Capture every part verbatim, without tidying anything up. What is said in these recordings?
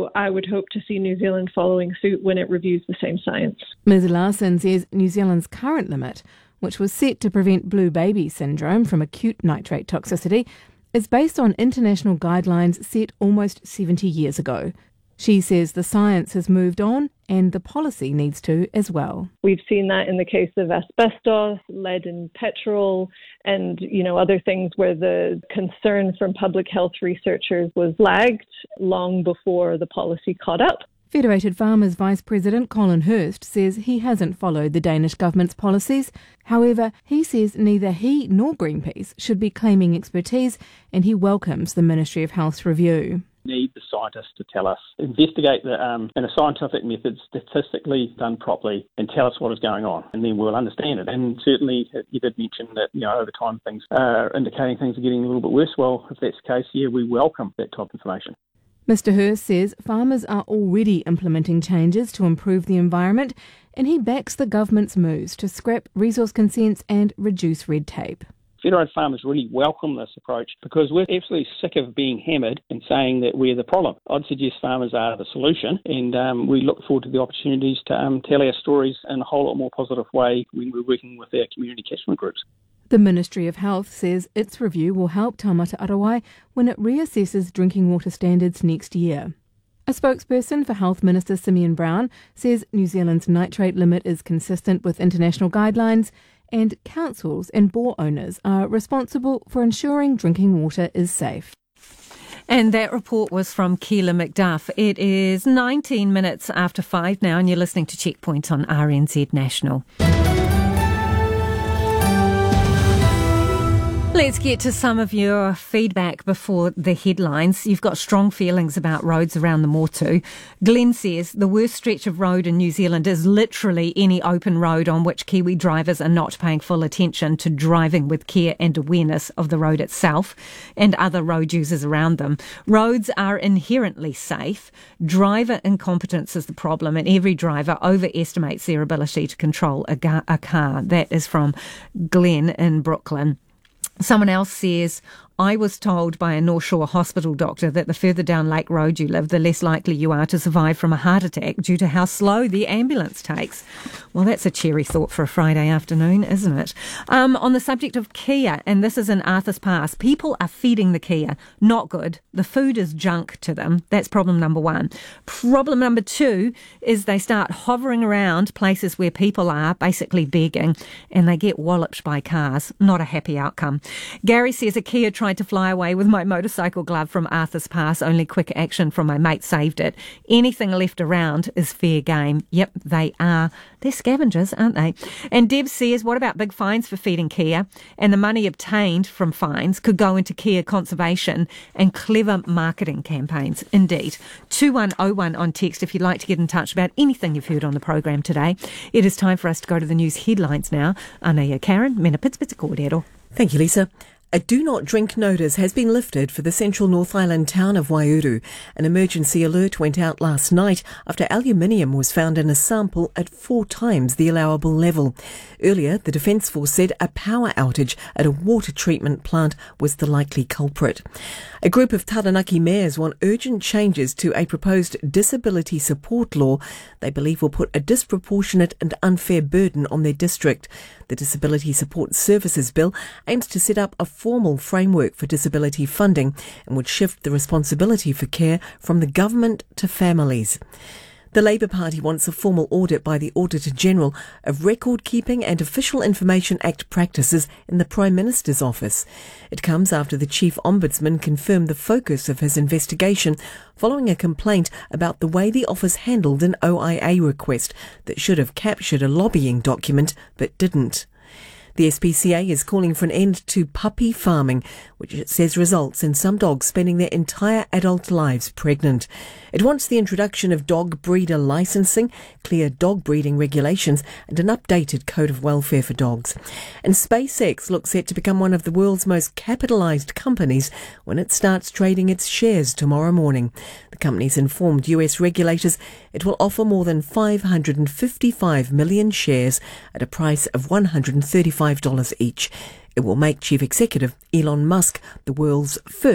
So I would hope to see New Zealand following suit when it reviews the same science. Miz Larson says New Zealand's current limit, which was set to prevent blue baby syndrome from acute nitrate toxicity, is based on international guidelines set almost seventy years ago. She says the science has moved on and the policy needs to as well. We've seen that in the case of asbestos, lead in petrol, and you know other things where the concern from public health researchers was lagged long before the policy caught up. Federated Farmers Vice President Colin Hurst says he hasn't followed the Danish government's policies. However, he says neither he nor Greenpeace should be claiming expertise, and he welcomes the Ministry of Health's review. Need the scientists to tell us, investigate the, um, in a scientific method, statistically done properly, and tell us what is going on, and then we'll understand it. And certainly, you did mention that you know over time things are indicating things are getting a little bit worse. Well, if that's the case, yeah, we welcome that type of information. Mister Hurst says farmers are already implementing changes to improve the environment, and he backs the government's moves to scrap resource consents and reduce red tape. Federated Farmers really welcome this approach because we're absolutely sick of being hammered and saying that we're the problem. I'd suggest farmers are the solution, and um, we look forward to the opportunities to um, tell our stories in a whole lot more positive way when we're working with our community catchment groups. The Ministry of Health says its review will help Taumata Arawai when it reassesses drinking water standards next year. A spokesperson for Health Minister Simeon Brown says New Zealand's nitrate limit is consistent with international guidelines, and councils and bore owners are responsible for ensuring drinking water is safe. And that report was from Keela McDuff. It is nineteen minutes after five now, and you're listening to Checkpoint on R N Z National. Let's get to some of your feedback before the headlines. You've got strong feelings about roads around the Motu. Glenn says the worst stretch of road in New Zealand is literally any open road on which Kiwi drivers are not paying full attention to driving with care and awareness of the road itself and other road users around them. Roads are inherently safe. Driver incompetence is the problem, and every driver overestimates their ability to control a, ga- a car. That is from Glenn in Brooklyn. Someone else says, I was told by a North Shore hospital doctor that the further down Lake Road you live, the less likely you are to survive from a heart attack due to how slow the ambulance takes. Well, that's a cheery thought for a Friday afternoon, isn't it? Um, on the subject of Kia, and this is in Arthur's Pass, people are feeding the Kia. Not good. The food is junk to them. That's problem number one. Problem number two is they start hovering around places where people are, basically begging, and they get walloped by cars. Not a happy outcome. Gary says a Kia tried to fly away with my motorcycle glove from Arthur's Pass. Only quick action from my mate saved it. Anything left around is fair game. Yep, they are. They're scavengers, aren't they? And Deb says, what about big fines for feeding Kia? And the money obtained from fines could go into Kia conservation and clever marketing campaigns. Indeed. two one oh one on text if you'd like to get in touch about anything you've heard on the program today. It is time for us to go to the news headlines now. Ana Karen, mena pitspitsi kōrero. Thank you, Lisa. A do not drink notice has been lifted for the central North Island town of Waihuru. An emergency alert went out last night after aluminium was found in a sample at four times the allowable level. Earlier, the Defence Force said a power outage at a water treatment plant was the likely culprit. A group of Taranaki mayors want urgent changes to a proposed disability support law they believe will put a disproportionate and unfair burden on their district. The Disability Support Services Bill aims to set up a formal framework for disability funding and would shift the responsibility for care from the government to families. The Labour Party wants a formal audit by the Auditor-General of Record-Keeping and Official Information Act practices in the Prime Minister's office. It comes after the Chief Ombudsman confirmed the focus of his investigation following a complaint about the way the office handled an O I A request that should have captured a lobbying document but didn't. The S P C A is calling for an end to puppy farming, which it says results in some dogs spending their entire adult lives pregnant. It wants the introduction of dog breeder licensing, clear dog breeding regulations, and an updated code of welfare for dogs. And SpaceX looks set to become one of the world's most capitalised companies when it starts trading its shares tomorrow morning. The company's informed U S regulators it will offer more than five hundred fifty-five million shares at a price of one hundred thirty-five dollars each. It will make Chief Executive Elon Musk the world's first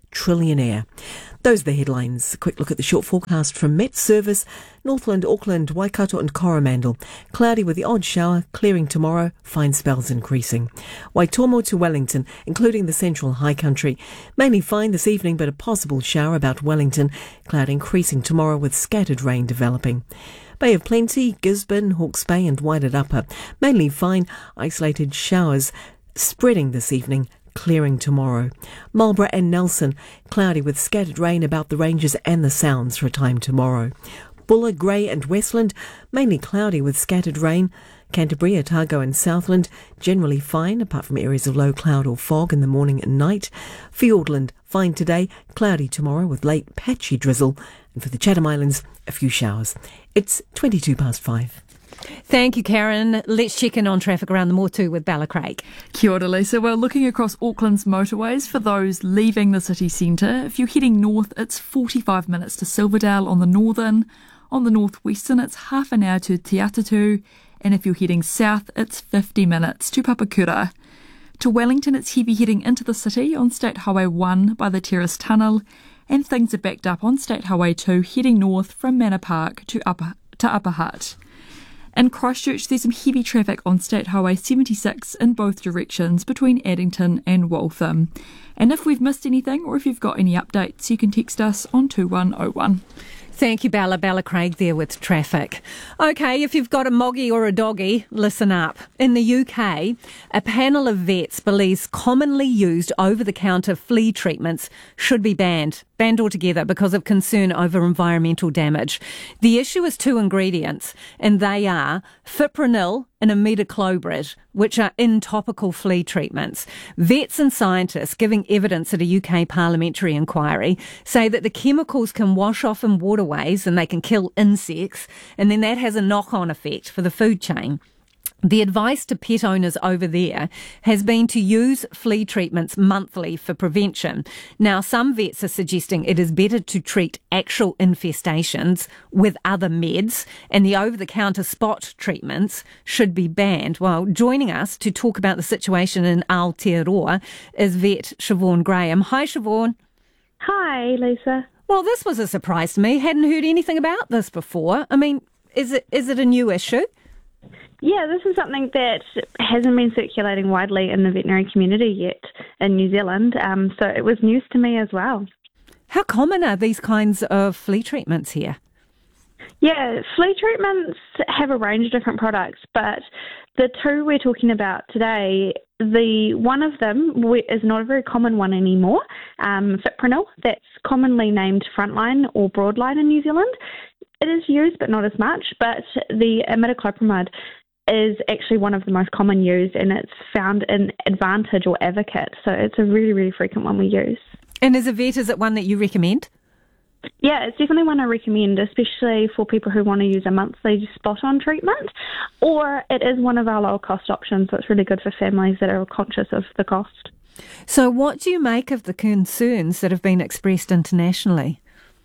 trillionaire. Those are the headlines. A quick look at the short forecast from Met Service. Northland, Auckland, Waikato and Coromandel. Cloudy with the odd shower, clearing tomorrow, fine spells increasing. Waitomo to Wellington, including the central high country. Mainly fine this evening, but a possible shower about Wellington. Cloud increasing tomorrow with scattered rain developing. Bay of Plenty, Gisborne, Hawke's Bay and Wairarapa. Mainly fine, isolated showers spreading this evening, clearing tomorrow. Marlborough and Nelson, cloudy with scattered rain about the ranges and the sounds for a time tomorrow. Buller, Grey and Westland, mainly cloudy with scattered rain. Canterbury, Otago and Southland, generally fine, apart from areas of low cloud or fog in the morning and night. Fiordland, fine today, cloudy tomorrow with late patchy drizzle. And for the Chatham Islands, a few showers. It's twenty-two past five. Thank you, Karen. Let's check in on traffic around the Motu with Bella Craig. Kia ora, Lisa. We're looking across Auckland's motorways for those leaving the city centre. If you're heading north, it's forty-five minutes to Silverdale on the northern. On the northwestern, it's half an hour to Te Atatu. And if you're heading south, it's fifty minutes to Papakura. To Wellington, it's heavy heading into the city on State Highway one by the Terrace Tunnel. And things are backed up on State Highway two heading north from Manor Park to Upper, to Upper Hutt. In Christchurch, there's some heavy traffic on State Highway seventy-six in both directions between Addington and Waltham. And if we've missed anything or if you've got any updates, you can text us on two one oh one. Thank you, Bella. Bella Craig there with traffic. OK, if you've got a moggy or a doggy, listen up. In the U K, a panel of vets believes commonly used over-the-counter flea treatments should be banned. Banned altogether because of concern over environmental damage. The issue is two ingredients, and they are fipronil and imidacloprid, which are in topical flea treatments. Vets and scientists giving evidence at a U K parliamentary inquiry say that the chemicals can wash off in waterways and they can kill insects, and then that has a knock-on effect for the food chain. The advice to pet owners over there has been to use flea treatments monthly for prevention. Now, some vets are suggesting it is better to treat actual infestations with other meds, and the over-the-counter spot treatments should be banned. Well, joining us to talk about the situation in Aotearoa is vet Siobhan Graham. Hi, Siobhan. Hi, Lisa. Well, this was a surprise to me. Hadn't heard anything about this before. I mean, is it is it a new issue? Yeah, this is something that hasn't been circulating widely in the veterinary community yet in New Zealand, um, so it was news to me as well. How common are these kinds of flea treatments here? Yeah, flea treatments have a range of different products, but the two we're talking about today, the one of them is not a very common one anymore, um, fipronil, that's commonly named Frontline or Broadline in New Zealand. It is used, but not as much, but the imidacloprid is actually one of the most common used, and it's found in Advantage or Advocate, so it's a really, really frequent one we use. And as a vet, is it one that you recommend? Yeah, it's definitely one I recommend, especially for people who want to use a monthly spot-on treatment, or it is one of our lower-cost options, so it's really good for families that are conscious of the cost. So what do you make of the concerns that have been expressed internationally?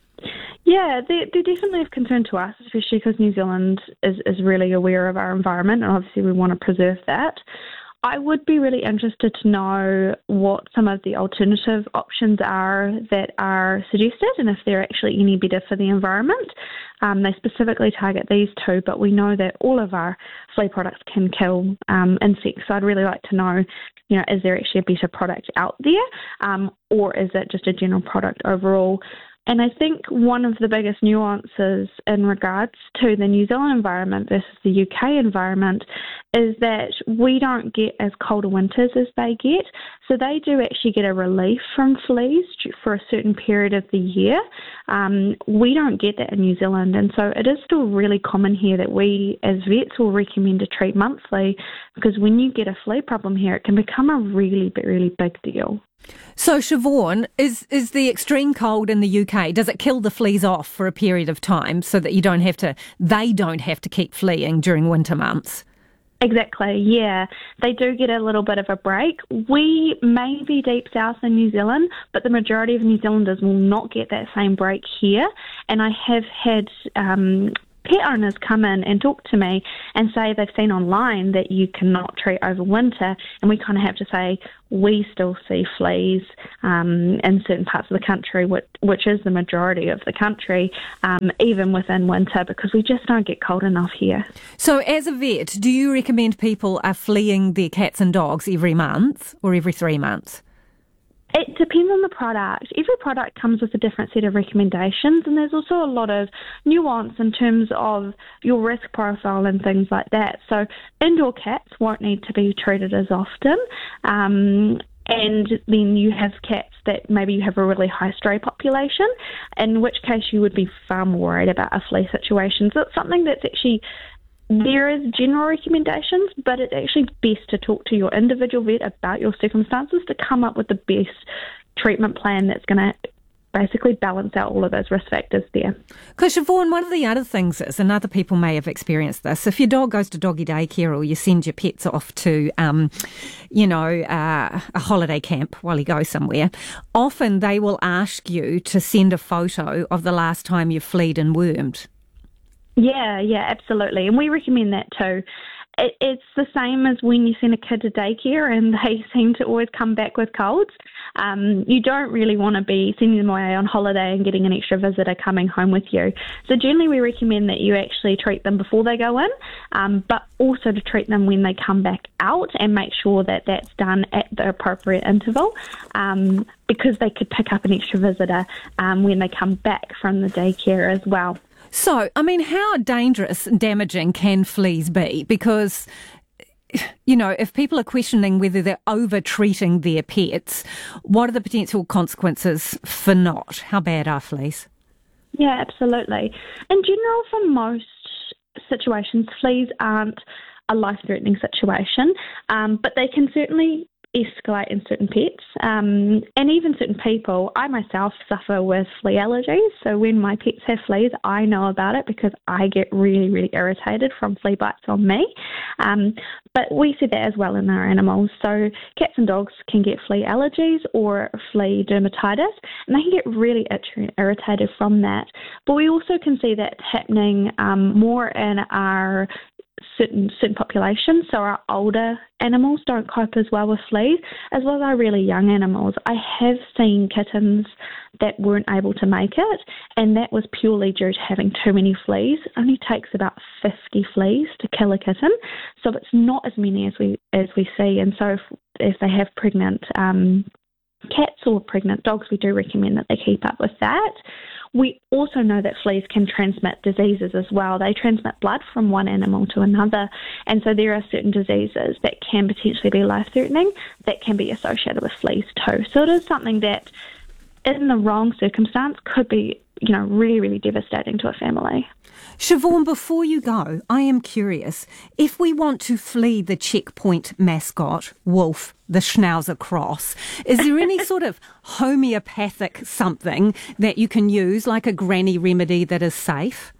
Yeah, they're, they're definitely of concern to us, especially because New Zealand is, is really aware of our environment, and obviously we want to preserve that. I would be really interested to know what some of the alternative options are that are suggested and if they're actually any better for the environment. Um, they specifically target these two, but we know that all of our flea products can kill um, insects. So I'd really like to know, you know, is there actually a better product out there, um, or is it just a general product overall? And I think one of the biggest nuances in regards to the New Zealand environment versus the U K environment is that we don't get as cold winters as they get. So they do actually get a relief from fleas for a certain period of the year. Um, we don't get that in New Zealand. And so it is still really common here that we as vets will recommend to treat monthly, because when you get a flea problem here, it can become a really, really big deal. So, Siobhan, is, is the extreme cold in the U K, does it kill the fleas off for a period of time so that you don't have to, they don't have to keep fleeing during winter months? Exactly, yeah. They do get a little bit of a break. We may be deep south in New Zealand, but the majority of New Zealanders will not get that same break here. And I have had um, pet owners come in and talk to me and say they've seen online that you cannot treat over winter, and we kind of have to say we still see fleas um, in certain parts of the country, which, which is the majority of the country, um, even within winter, because we just don't get cold enough here. So as a vet, do you recommend people are fleeing their cats and dogs every month or every three months? It depends on the product. Every product comes with a different set of recommendations, and there's also a lot of nuance in terms of your risk profile and things like that. So indoor cats won't need to be treated as often. Um, and then you have cats that maybe you have a really high stray population, in which case you would be far more worried about a flea situation. So it's something that's actually... There is general recommendations, but it's actually best to talk to your individual vet about your circumstances to come up with the best treatment plan that's going to basically balance out all of those risk factors there. Because, Siobhan, one of the other things is, and other people may have experienced this, if your dog goes to doggy daycare or you send your pets off to, um, you know, uh, a holiday camp while you go somewhere, often they will ask you to send a photo of the last time you fleed and wormed. Yeah, yeah, absolutely. And we recommend that too. It, it's the same as when you send a kid to daycare and they seem to always come back with colds. Um, you don't really want to be sending them away on holiday and getting an extra visitor coming home with you. So generally we recommend that you actually treat them before they go in, um, but also to treat them when they come back out and make sure that that's done at the appropriate interval, um, because they could pick up an extra visitor um, when they come back from the daycare as well. So, I mean, how dangerous and damaging can fleas be? Because, you know, if people are questioning whether they're over-treating their pets, what are the potential consequences for not? How bad are fleas? Yeah, absolutely. In general, for most situations, fleas aren't a life-threatening situation, um, but they can certainly escalate in certain pets um, and even certain people. I myself suffer with flea allergies, so when my pets have fleas, I know about it because I get really, really irritated from flea bites on me. Um, but we see that as well in our animals. So cats and dogs can get flea allergies or flea dermatitis, and they can get really itchy and irritated from that. But we also can see that happening um, more in our certain certain populations, so our older animals don't cope as well with fleas, as well as our really young animals. I have seen kittens that weren't able to make it, and that was purely due to having too many fleas. It only takes about fifty fleas to kill a kitten, so it's not as many as we as we see. And so if, if they have pregnant um, cats or pregnant dogs, we do recommend that they keep up with that. We also know that fleas can transmit diseases as well. They transmit blood from one animal to another, and so there are certain diseases that can potentially be life-threatening that can be associated with fleas too. So it is something that, in the wrong circumstance, could be, you know, really, really devastating to a family. Siobhan, before you go, I am curious, if we want to flee the checkpoint mascot, Wolf, the Schnauzer cross, is there any sort of homeopathic something that you can use, like a granny remedy that is safe?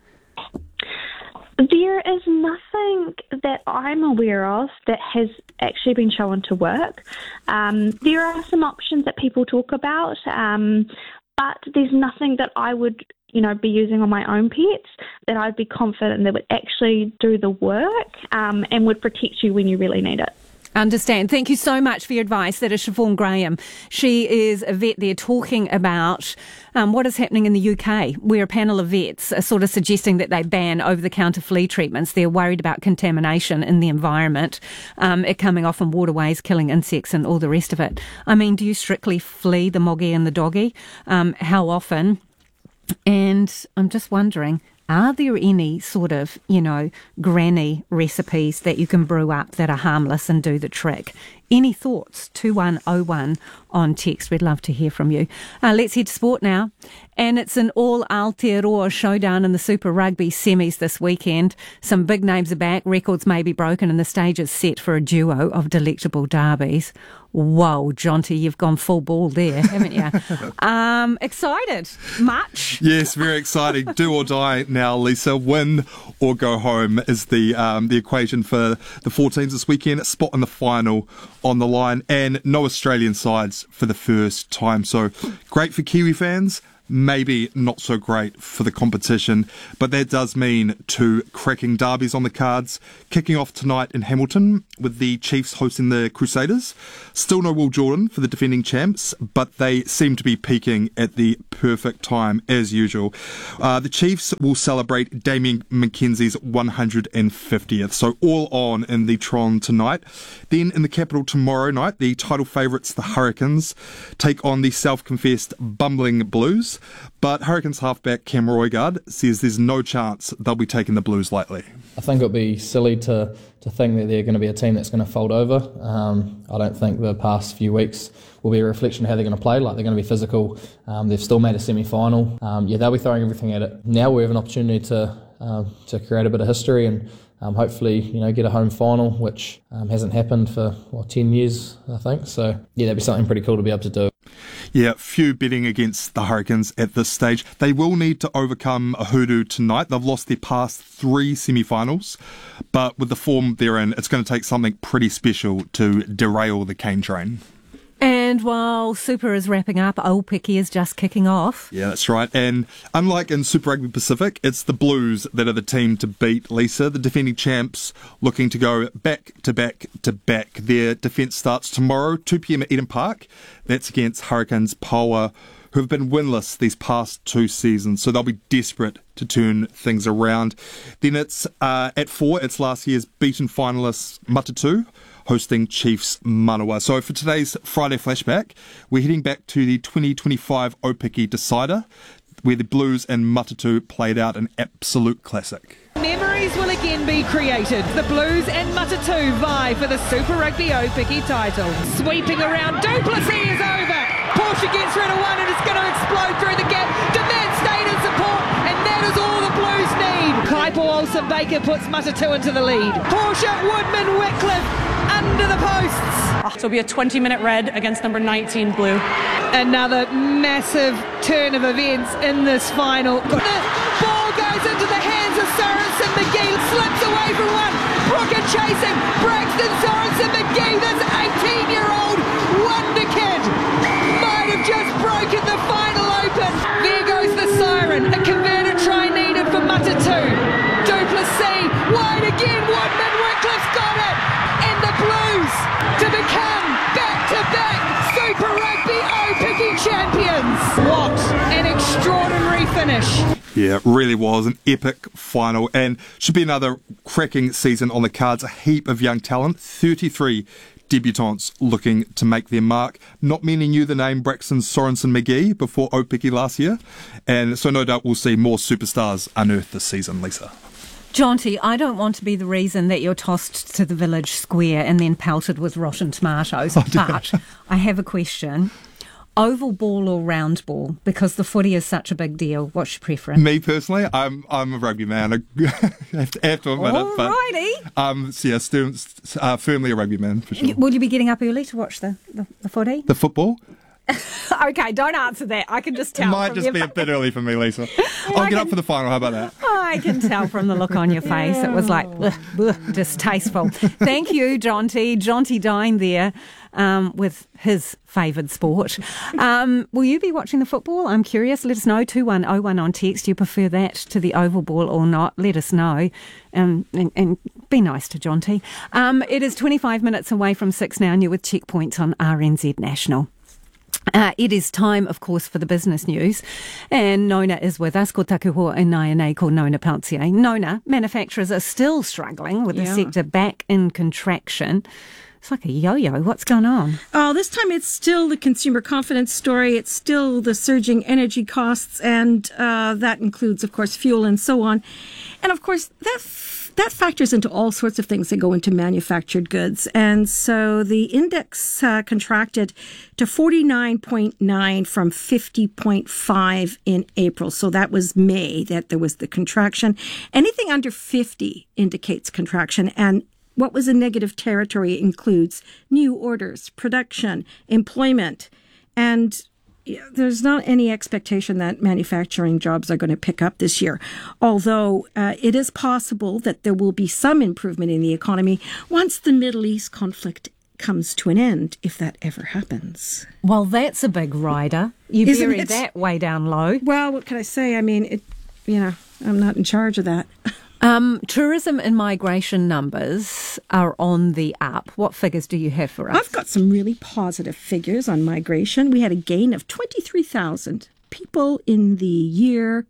There is nothing that I'm aware of that has actually been shown to work. Um, there are some options that people talk about, um, but there's nothing that I would, you know, be using on my own pets that I'd be confident that would actually do the work um, and would protect you when you really need it. Understand. Thank you so much for your advice. That is Siobhan Graham. She is a vet there talking about um, what is happening in the U K, where a panel of vets are sort of suggesting that they ban over-the-counter flea treatments. They're worried about contamination in the environment, um, it coming off in waterways, killing insects and all the rest of it. I mean, do you strictly flea the moggy and the doggy? Um, how often? And I'm just wondering, are there any sort of, you know, granny recipes that you can brew up that are harmless and do the trick? Any thoughts? two one oh one on text. We'd love to hear from you. Uh, let's head to sport now. And it's an all Aotearoa showdown in the Super Rugby semis this weekend. Some big names are back, records may be broken, and the stage is set for a duo of delectable derbies. Whoa, Jonty, you've gone full ball there, haven't you? um, excited? Much? Yes, very exciting. Do or die now, Lisa. Win or go home is the um, the equation for the four teams this weekend. A spot in the final on the line, and no Australian sides for the first time. So great for Kiwi fans, maybe not so great for the competition, but that does mean two cracking derbies on the cards, kicking off tonight in Hamilton with the Chiefs hosting the Crusaders. Still no Will Jordan for the defending champs, but they seem to be peaking at the perfect time as usual. Uh, the Chiefs will celebrate Damien McKenzie's one hundred fiftieth, so all on in the Tron tonight. Then in the capital tomorrow night, the title favourites, the Hurricanes, take on the self-confessed bumbling Blues, but Hurricanes halfback Cam Roigard says there's no chance they'll be taking the Blues lightly. I think it would be silly to, to think that they're going to be a team that's going to fold over. Um, I don't think the past few weeks will be a reflection of how they're going to play. Like, they're going to be physical. Um, they've still made a semi-final. Um, yeah, they'll be throwing everything at it. Now we have an opportunity to uh, to create a bit of history and um, hopefully, you know, get a home final, which um, hasn't happened for what, ten years, I think. So yeah, that'd be something pretty cool to be able to do. Yeah, few betting against the Hurricanes at this stage. They will need to overcome a hoodoo tonight. They've lost their past three semi-finals, but with the form they're in, it's going to take something pretty special to derail the Cane train. And while Super is wrapping up, Aupiki is just kicking off. Yeah, that's right. And unlike in Super Rugby Pacific, it's the Blues that are the team to beat, Lisa. The defending champs looking to go back to back to back. Their defence starts tomorrow, two p.m. at Eden Park. That's against Hurricanes Paua, who have been winless these past two seasons. So they'll be desperate to turn things around. Then it's uh, at four, it's last year's beaten finalists Matatu, hosting Chiefs Manawa. So for today's Friday flashback, we're heading back to the twenty twenty-five Aupiki Decider, where the Blues and Matatu played out an absolute classic. Memories will again be created. The Blues and Matatu vie for the Super Rugby Aupiki title. Sweeping around, Duplessis is over. Porsche gets rid of one and it's going to explode through the gap. Demand stayed in support, and that is all the Blues need. Kaipo Olsen Baker puts Matatu into the lead. Porsche, Woodman, Wycliffe under the posts. So it'll be a twenty minute red against number nineteen Blue. Another massive turn of events in this final. The ball goes into the hands of Sorensen McGee, slips away from one. Brooker chasing, Braxton Sorensen McGee, this eighteen year old wonder kid, might have just broken the final open. There goes the siren, a converted try needed for Matatu. Duplessis, wide again, Woodman, Wycliffe's got it. And the Blues to become back-to-back Super Rugby Aupiki champions. What an extraordinary finish. Yeah, it really was an epic final, and should be another cracking season on the cards. A heap of young talent, thirty-three debutants looking to make their mark. Not many knew the name Braxton Sorensen McGee before Aupiki last year, and so no doubt we'll see more superstars unearthed this season, Lisa. Jonty, I don't want to be the reason that you're tossed to the village square and then pelted with rotten tomatoes, oh, but I have a question. Oval ball or round ball? Because the footy is such a big deal. What's your preference? Me personally, I'm I'm a rugby man. I have to, have to admit it. But, Alrighty. um, so yeah, still, uh, firmly a rugby man for sure. Will you be getting up early to watch the, the, the footy? The football? Okay, don't answer that. I can just tell. It might from just your be a bit early for me, Lisa. I'll I get can, up for the final. How about that? I can tell from the look on your face. Yeah. It was like ugh, ugh, distasteful. Thank you, Jonty. Jonty dined there um, with his favoured sport. Um, will you be watching the football? I'm curious. Let us know. two one oh one on text. Do you prefer that to the oval ball or not? Let us know. Um, and, and be nice to Jonty. Um, it is twenty-five minutes away from six now, and you're with Checkpoints on R N Z National. Uh, it is time, of course, for the business news. And Nona is with us. Ko taku hoa e nai nei ko Nona Peltier. Nona, manufacturers are still struggling with the yeah. sector back in contraction. It's like a yo-yo. What's going on? Oh, this time it's still the consumer confidence story. It's still the surging energy costs, and uh, that includes, of course, fuel and so on. And, of course, that that factors into all sorts of things that go into manufactured goods. And so the index uh, contracted to forty-nine point nine from fifty point five in April. So that was May that there was the contraction. Anything under fifty indicates contraction, and what was in negative territory includes new orders, production, employment, and there's not any expectation that manufacturing jobs are going to pick up this year, although uh, it is possible that there will be some improvement in the economy once the Middle East conflict comes to an end, if that ever happens. Well, that's a big rider. You Isn't buried it? that way down low. Well, what can I say? I mean, it, you know, I'm not in charge of that. Um, tourism and migration numbers are on the up. What figures do you have for us? I've got some really positive figures on migration. We had a gain of twenty-three thousand people in the year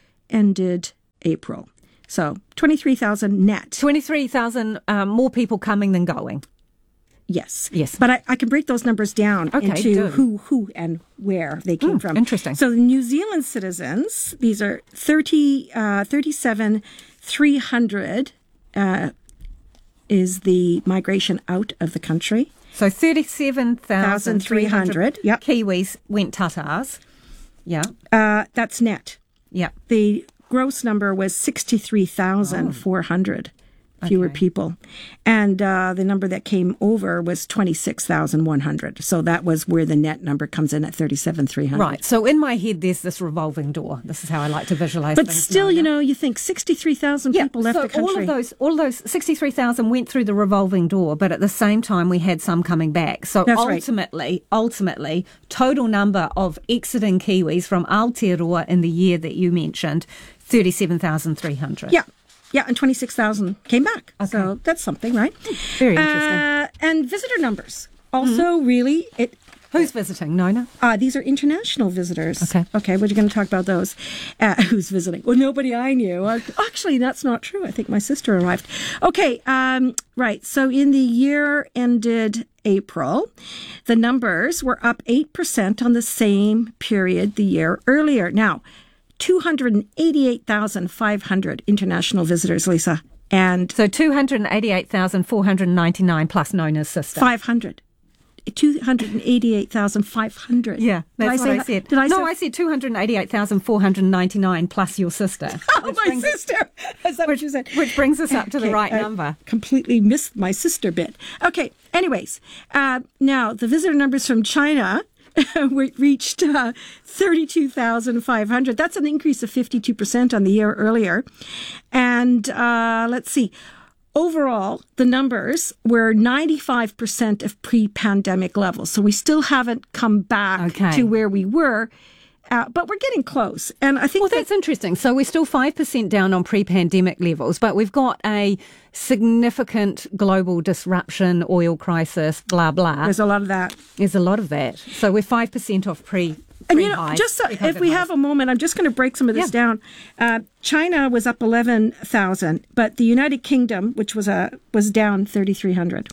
ended April. So twenty-three thousand net. twenty-three thousand um, more people coming than going. Yes. Yes. But I, I can break those numbers down Okay, into do. who, who and where they came Mm, from. interesting. So the New Zealand citizens, these are thirty, uh, thirty-seven, three hundred uh, is the migration out of the country. So thirty-seven thousand three hundred Yep. Kiwis went tatas. Yeah. Uh, that's net. Yeah. The gross number was sixty-three thousand four hundred fewer Okay. people. And uh, the number that came over was twenty-six thousand one hundred. So that was where the net number comes in at thirty-seven thousand three hundred. Right. So in my head, there's this revolving door. This is how I like to visualize But things. still, Nona. you know, you think sixty-three thousand Yeah, people left so the country. all of those, all of those sixty-three thousand went through the revolving door, but at the same time, we had some coming back. So That's right. ultimately, ultimately, total number of exiting Kiwis from Aotearoa in the year that you mentioned, thirty-seven thousand three hundred. Yeah. Yeah, and twenty-six thousand came back. Okay. So that's something, right? Very interesting. Uh, and visitor numbers. Also, really, it. Who's visiting, Nona? Uh, these are international visitors. Okay. Okay, we're going to talk about those. Uh, who's visiting? Well, nobody I knew. Uh, actually, that's not true. I think my sister arrived. Okay, um, right. So in the year ended April, the numbers were up eight percent on the same period the year earlier. Now, two hundred eighty-eight thousand five hundred international visitors, Lisa. And So two hundred eighty-eight thousand four hundred ninety-nine plus Nona's sister. five hundred. two hundred eighty-eight thousand five hundred. Yeah, Did that's I what say I that? said. Did I no, say I said two hundred eighty-eight thousand four hundred ninety-nine plus your sister. Oh, my sister. Is that what you said? Which brings us up to the Okay, right I number. Completely missed my sister bit. Okay, anyways. Uh, now, the visitor numbers from China reached uh, thirty-two thousand five hundred. That's an increase of fifty-two percent on the year earlier. And uh, let's see. Overall, the numbers were ninety-five percent of pre-pandemic levels. So we still haven't come back Okay. to where we were, uh, but we're getting close. And I think Well, that's interesting. So we're still five percent down on pre-pandemic levels, but we've got a significant global disruption, oil crisis, blah, blah. there's a lot of that. There's a lot of that. So we're five percent off pre And you know, pre-highs, just so, pre-COVID if we highs. have a moment, I'm just going to break some of this Yeah. down. Uh, China was up eleven thousand, but the United Kingdom, which was a was down thirty-three hundred.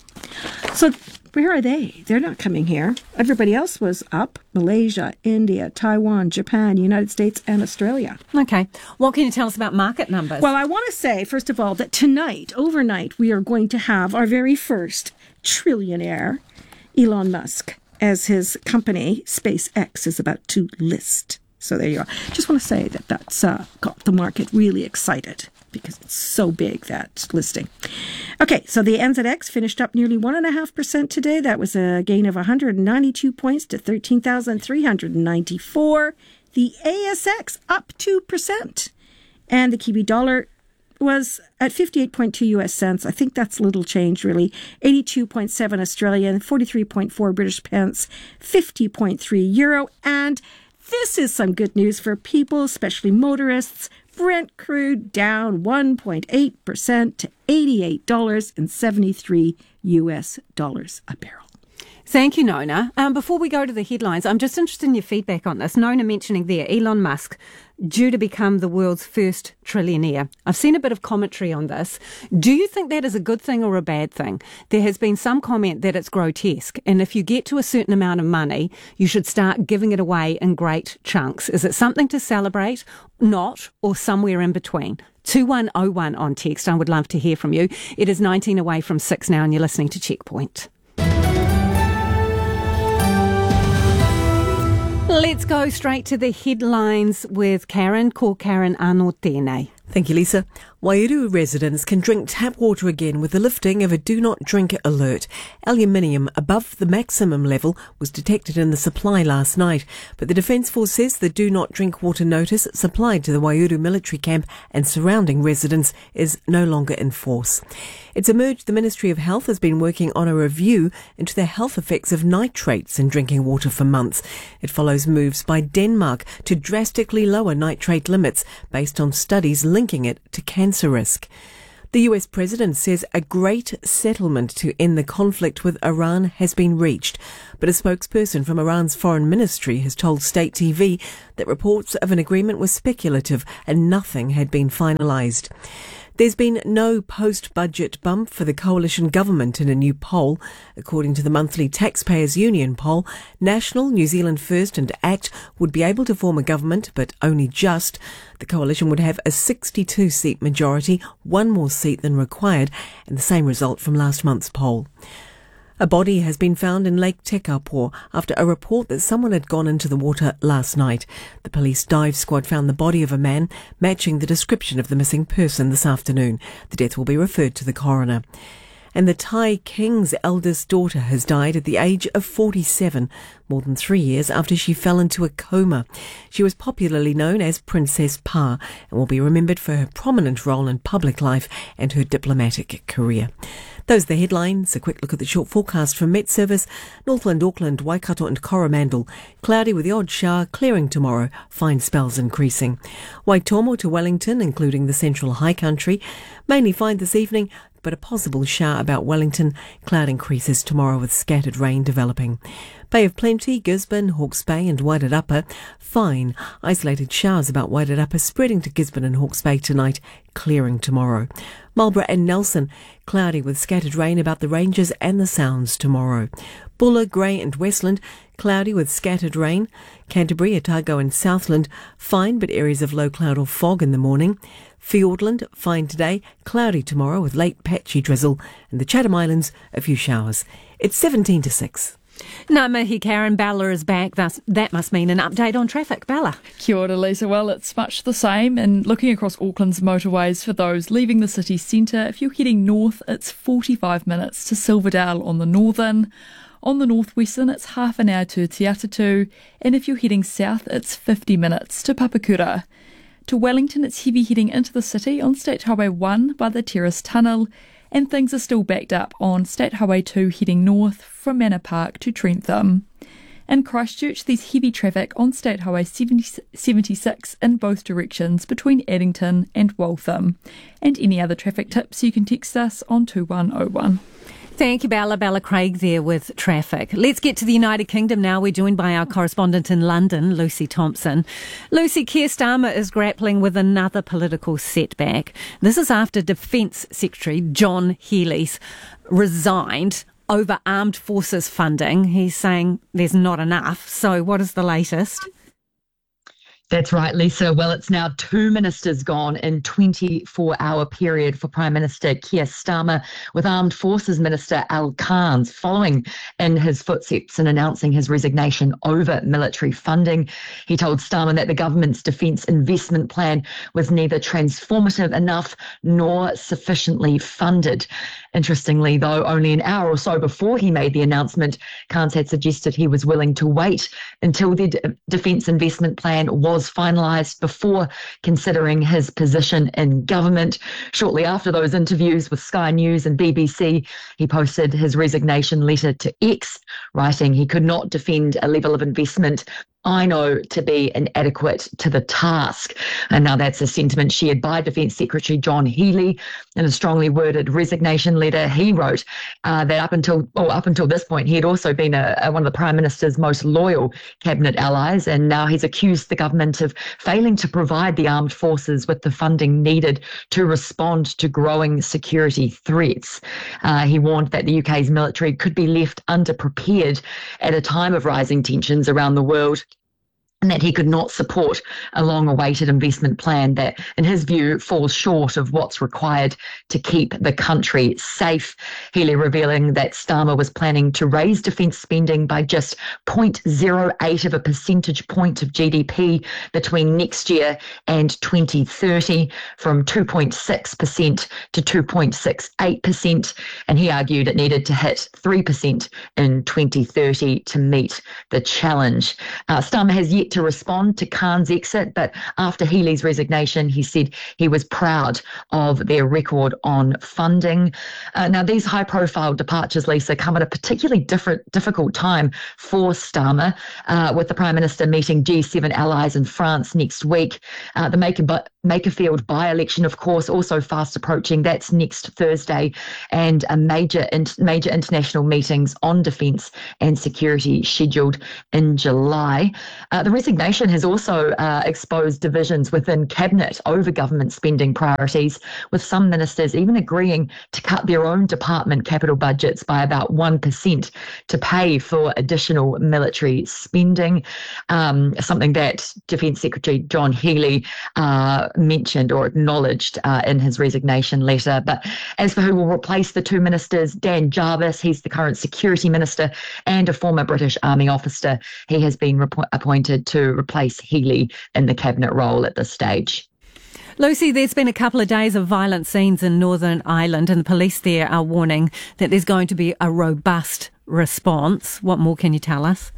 So where are they? They're not coming here. Everybody else was up. Malaysia, India, Taiwan, Japan, United States, and Australia. Okay. What can you tell us about market numbers? Well, I want to say, first of all, that tonight, overnight, we are going to have our very first trillionaire, Elon Musk, as his company, SpaceX, is about to list. So there you are. Just want to say that that's uh, got the market really excited because it's so big, that listing. Okay, so the N Z X finished up nearly one point five percent today. That was a gain of one hundred ninety-two points to thirteen thousand three hundred ninety-four. The A S X up two percent. And the Kiwi dollar was at fifty-eight point two U S cents. I think that's little change, really. eighty-two point seven Australian, forty-three point four British pence, fifty point three euro. And this is some good news for people, especially motorists. Brent crude down one point eight percent to eighty-eight dollars and seventy-three U S dollars a barrel. Thank you, Nona. Um, before we go to the headlines, I'm just interested in your feedback on this. Nona mentioning there, Elon Musk due to become the world's first trillionaire. I've seen a bit of commentary on this. Do you think that is a good thing or a bad thing? There has been some comment that it's grotesque, and if you get to a certain amount of money, you should start giving it away in great chunks. Is it something to celebrate, not, or somewhere in between? two one oh one on text. I would love to hear from you. It is nineteen away from six now, and you're listening to Checkpoint. Let's go straight to the headlines with Karen. Ko Karen anō tēnei. Thank you, Lisa. Waiouru residents can drink tap water again with the lifting of a do not drink alert. Aluminium above the maximum level was detected in the supply last night, but the Defence Force says the do not drink water notice supplied to the Waiouru military camp and surrounding residents is no longer in force. It's emerged the Ministry of Health has been working on a review into the health effects of nitrates in drinking water for months. It follows moves by Denmark to drastically lower nitrate limits based on studies linking it to cancer risk. The U S president says a great settlement to end the conflict with Iran has been reached, but a spokesperson from Iran's foreign ministry has told state T V that reports of an agreement were speculative and nothing had been finalised. There's been no post-budget bump for the coalition government in a new poll. According to the monthly Taxpayers Union poll, National, New Zealand First and ACT would be able to form a government, but only just. The coalition would have a sixty-two seat majority, one more seat than required, and the same result from last month's poll. A body has been found in Lake Tekapo after a report that someone had gone into the water last night. The police dive squad found the body of a man matching the description of the missing person this afternoon. The death will be referred to the coroner. And the Thai king's eldest daughter has died at the age of forty-seven, more than three years after she fell into a coma. She was popularly known as Princess Pa and will be remembered for her prominent role in public life and her diplomatic career. Those are the headlines. A quick look at the short forecast from Met Service. Northland, Auckland, Waikato and Coromandel. Cloudy with the odd shower, clearing tomorrow, fine spells increasing. Waitomo to Wellington, including the central high country. Mainly fine this evening, but a possible shower about Wellington. Cloud increases tomorrow with scattered rain developing. Bay of Plenty, Gisborne, Hawke's Bay and Wairarapa, fine. Isolated showers about Wairarapa spreading to Gisborne and Hawke's Bay tonight, clearing tomorrow. Marlborough and Nelson, cloudy with scattered rain about the ranges and the sounds tomorrow. Buller, Grey and Westland, cloudy with scattered rain. Canterbury, Otago and Southland, fine but areas of low cloud or fog in the morning. Fiordland, fine today, cloudy tomorrow with late patchy drizzle. And the Chatham Islands, a few showers. It's seventeen to six. Ngā mihi, Karen. Bella is back. Thus, that must mean an update on traffic. Bella. Kia ora, Lisa. Well, it's much the same. And looking across Auckland's motorways for those leaving the city centre, if you're heading north, it's forty-five minutes to Silverdale on the northern. On the northwestern, it's half an hour to Te Atatu. And if you're heading south, it's fifty minutes to Papakura. To Wellington, it's heavy heading into the city on State Highway one by the Terrace Tunnel. And things are still backed up on State Highway two heading north from Manor Park to Trentham. In Christchurch, there's heavy traffic on State Highway seventy-six in both directions between Addington and Waltham. And any other traffic tips, you can text us on two one oh one. Thank you, Bella. Bella Craig there with traffic. Let's get to the United Kingdom now. We're joined by our correspondent in London, Lucy Thompson. Lucy, Keir Starmer is grappling with another political setback. This is after Defence Secretary John Healey's resigned over armed forces funding. He's saying there's not enough. So what is the latest? That's right, Lisa. Well, it's now two ministers gone in twenty-four hour period for Prime Minister Keir Starmer, with Armed Forces Minister Al Khan's following in his footsteps and announcing his resignation over military funding. He told Starmer that the government's defence investment plan was neither transformative enough nor sufficiently funded. Interestingly, though, only an hour or so before he made the announcement, Khan had suggested he was willing to wait until the D- defence investment plan was finalised before considering his position in government. Shortly after those interviews with Sky News and B B C, he posted his resignation letter to X, writing he could not defend a level of investment I know to be inadequate to the task. And now that's a sentiment shared by Defence Secretary John Healey in a strongly worded resignation letter. He wrote uh, that up until oh, up until this point, he had also been a, a, one of the Prime Minister's most loyal cabinet allies, and now he's accused the government of failing to provide the armed forces with the funding needed to respond to growing security threats. Uh, he warned that the U K's military could be left underprepared at a time of rising tensions around the world, and that he could not support a long-awaited investment plan that, in his view, falls short of what's required to keep the country safe. Healy revealing that Starmer was planning to raise defence spending by just zero point zero eight of a percentage point of G D P between next year and twenty thirty, from two point six percent to two point six eight percent, and he argued it needed to hit three percent in twenty thirty to meet the challenge. Uh, Starmer has yet to respond to Khan's exit, but after Healy's resignation, he said he was proud of their record on funding. Uh, now, these high-profile departures, Lisa, come at a particularly different, difficult time for Starmer, uh, with the Prime Minister meeting G seven allies in France next week. Uh, the Maker, Makerfield by-election, of course, also fast approaching. That's next Thursday, and a major, in, major international meetings on defence and security scheduled in July. Uh, the resignation has also uh, exposed divisions within Cabinet over government spending priorities, with some ministers even agreeing to cut their own department capital budgets by about one percent to pay for additional military spending, um, something that Defence Secretary John Healey uh, mentioned or acknowledged uh, in his resignation letter. But as for who will replace the two ministers, Dan Jarvis, he's the current Security Minister and a former British Army officer. He has been rep- appointed to replace Healey in the cabinet role at this stage. Lucy, there's been a couple of days of violent scenes in Northern Ireland, and the police there are warning that there's going to be a robust response. What more can you tell us?